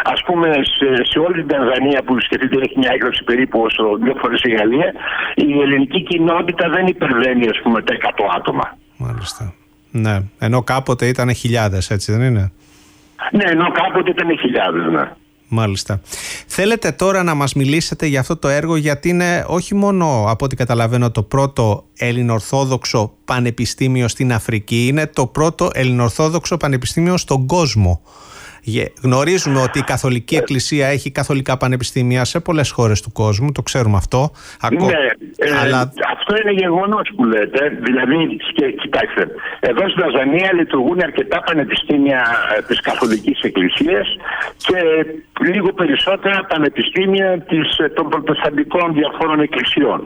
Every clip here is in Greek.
Ας πούμε σε όλη την Τανζανία που σκεφτείτε έχει μια έκδοση περίπου όσο 2 φορές η Γαλλία, η ελληνική κοινότητα δεν υπερβαίνει ας πούμε τα 100 άτομα. Μάλιστα. Ναι, ενώ κάποτε ήταν χιλιάδες, έτσι δεν είναι? Ναι, ενώ κάποτε ήταν χιλιάδες, ναι. Μάλιστα. Θέλετε τώρα να μας μιλήσετε για αυτό το έργο, γιατί είναι όχι μόνο, από ό,τι καταλαβαίνω, το πρώτο ελληνοορθόδοξο πανεπιστήμιο στην Αφρική, είναι το πρώτο ελληνοορθόδοξο πανεπιστήμιο στον κόσμο. Γνωρίζουμε ότι η Καθολική Εκκλησία έχει καθολικά πανεπιστήμια σε πολλές χώρες του κόσμου, το ξέρουμε αυτό. Ναι, αλλά αυτό είναι γεγονός που λέτε. Δηλαδή, κοιτάξτε, εδώ στην Τανζανία λειτουργούν αρκετά πανεπιστήμια της Καθολικής Εκκλησίας και λίγο περισσότερα πανεπιστήμια των προτεσταντικών διαφόρων εκκλησιών.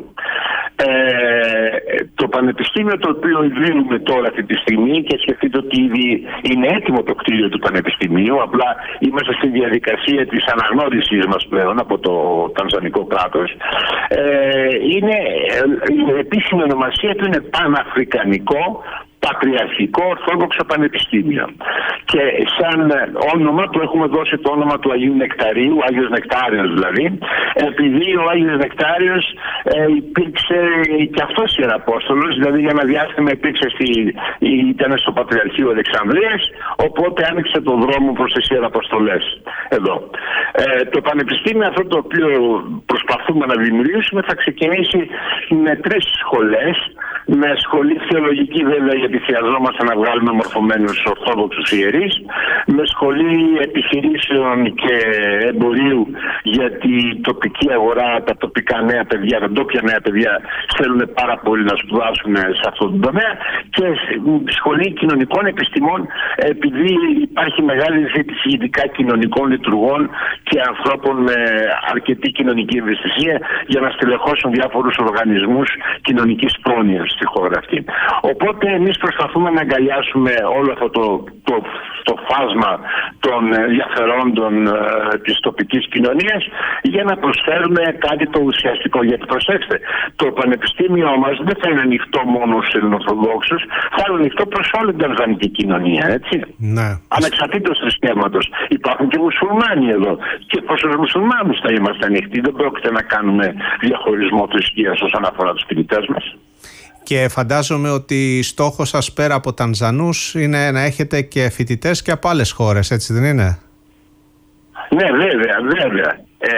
Το πανεπιστήμιο το οποίο ιδρύουμε τώρα αυτή τη στιγμή, και σκεφτείτε ότι ήδη είναι έτοιμο το κτίριο του πανεπιστημίου, απλά είμαστε στη διαδικασία της αναγνώρισης μας πλέον από το Τανζανικό κράτος, είναι η επίσημη ονομασία του είναι Παναφρικανικό Πατριαρχικό Ορθόδοξο Πανεπιστήμιο. Και σαν όνομα του έχουμε δώσει το όνομα του Αγίου Νεκταρίου, Άγιος Νεκτάριος δηλαδή, επειδή ο Άγιος Νεκτάριος υπήρξε και αυτός ιεραπόστολος, δηλαδή για ένα διάστημα ήταν στο Πατριαρχείο Αλεξανδρίας, οπότε άνοιξε τον δρόμο προς τις ιεραποστολές εδώ. Το πανεπιστήμιο αυτό το οποίο προσπαθούμε να δημιουργήσουμε θα ξεκινήσει με 3 σχολές, με σχολή θεολογική βέβαια, γιατί χρειαζόμαστε να βγάλουμε μορφωμένους ορθόδοξους ιερείς, με σχολή επιχειρήσεων και εμπορίου, γιατί η τοπική αγορά, τα τοπικά νέα παιδιά, τα ντόπια νέα παιδιά θέλουν πάρα πολύ να σπουδάσουν σε αυτό το τομέα, και σχολή κοινωνικών επιστημών, επειδή υπάρχει μεγάλη ζήτηση ειδικά κοινωνικών λειτουργών και ανθρώπων με αρκετή κοινωνική ευαισθησία για να στελεχώσουν διάφορους οργανισμούς κοινωνικής πρόνοιας στη χώρα αυτή. Οπότε εμείς προσπαθούμε να αγκαλιάσουμε όλο αυτό το φάσμα των ενδιαφερόντων της τοπικής κοινωνίας για να προσφέρουμε κάτι το ουσιαστικό. Γιατί προσέξτε, το πανεπιστήμιο μας δεν θα είναι ανοιχτό μόνο στους Ελληνοορθοδόξους, θα είναι ανοιχτό προς όλη την τανζανική κοινωνία, έτσι. Ναι. Ανεξαρτήτως θρησκεύματος. Υπάρχουν και μουσουλμάνοι εδώ. Και προς τους μουσουλμάνους θα είμαστε ανοιχτοί. Δεν πρόκειται να κάνουμε διαχωρισμό θρησκείας όσον αφορά τους φοιτητές μας. Και φαντάζομαι ότι στόχος σας πέρα από Τανζανούς είναι να έχετε και φοιτητές και από άλλες χώρες, έτσι δεν είναι? Ναι, βέβαια.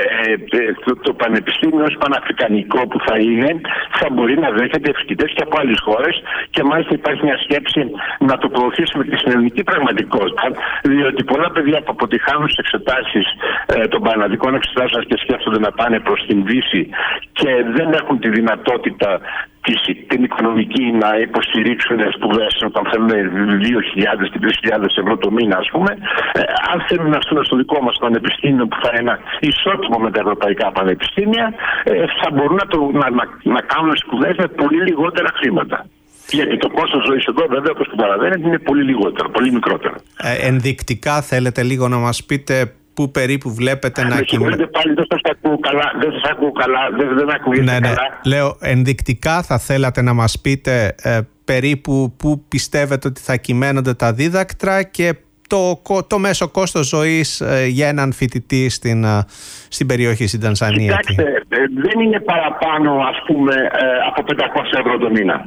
Το πανεπιστήμιο ως παναφρικανικό που θα είναι, θα μπορεί να δέχεται φοιτητές και από άλλες χώρες, και μάλιστα υπάρχει μια σκέψη να το προωθήσουμε και στην ελληνική πραγματικότητα, διότι πολλά παιδιά που αποτυχάνουν στις εξετάσεις των πανελλαδικών εξετάσεων και σκέφτονται να πάνε προς την Δύση και δεν έχουν τη δυνατότητα την οικονομική να υποστηρίξουν σπουδές όταν θέλουν 2.000 και 3.000 ευρώ το μήνα, ας πούμε. Αν θέλουν να έρθουν στο δικό μας πανεπιστήμιο, που θα είναι ένα ισότιμο με τα ευρωπαϊκά πανεπιστήμια, θα μπορούν να κάνουν σπουδές με πολύ λιγότερα χρήματα. Γιατί το κόστος ζωής εδώ, βέβαια, όπως καταλαβαίνετε, είναι πολύ λιγότερο, πολύ μικρότερο. Ενδεικτικά θέλετε λίγο να μας πείτε πού περίπου βλέπετε να κινείται? Πάλι δεν σας ακούω καλά, δεν ακούγεται καλά. Λέω, ενδεικτικά θα θέλατε να μας πείτε περίπου πού πιστεύετε ότι θα κυμαίνονται τα δίδακτρα και το μέσο κόστος ζωής για έναν φοιτητή στην περιοχή, στην Τανζανία? Κοιτάξτε, δεν είναι παραπάνω, ας πούμε, από 500 ευρώ το μήνα.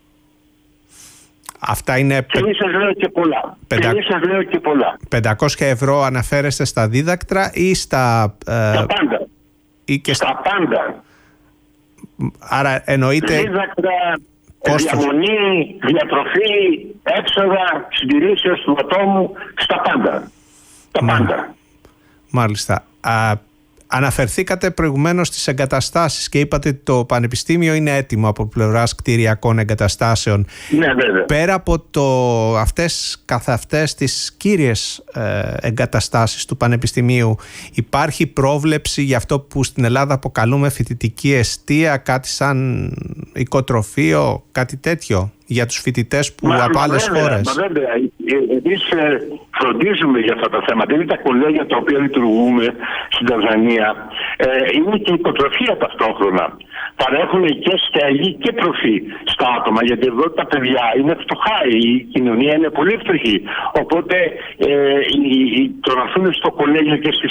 Αυτά είναι... Και σας λέω και πολλά. 500 ευρώ αναφέρεστε στα δίδακτρα ή στα... Τα πάντα. Στα πάντα. Άρα εννοείται... Δίδακτρα, διαμονή, διατροφή, έξοδα, συντηρήσεως του ατόμου, στα πάντα. Τα πάντα. Μάλιστα. Αναφερθήκατε προηγουμένως στις εγκαταστάσεις και είπατε ότι το πανεπιστήμιο είναι έτοιμο από πλευράς κτηριακών εγκαταστάσεων. Ναι, βέβαια. Πέρα από καθ' αυτές τις κύριες εγκαταστάσεις του πανεπιστημίου, υπάρχει πρόβλεψη για αυτό που στην Ελλάδα αποκαλούμε φοιτητική εστία, κάτι σαν οικοτροφείο, κάτι τέτοιο για τους φοιτητές που από άλλες χώρες? Βέβαια. Εμείς φροντίζουμε για αυτά τα θέματα. Είναι τα κολέγια τα οποία λειτουργούμε στην Τανζανία. Είναι και οικοτροφία ταυτόχρονα. Παρέχουν και στέγη και τροφή στα άτομα, γιατί εδώ τα παιδιά είναι φτωχά, η κοινωνία είναι πολύ φτωχή. Οπότε το να έρθουν στο κολέγιο και στη